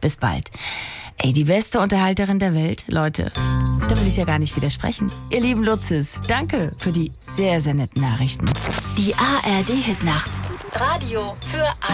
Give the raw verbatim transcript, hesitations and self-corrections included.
Bis bald. Ey, die beste Unterhalterin der Welt, Leute, da will ich ja gar nicht widersprechen. Ihr lieben Lutzes, danke für die sehr, sehr netten Nachrichten. Die A R D-Hitnacht. Radio für alle.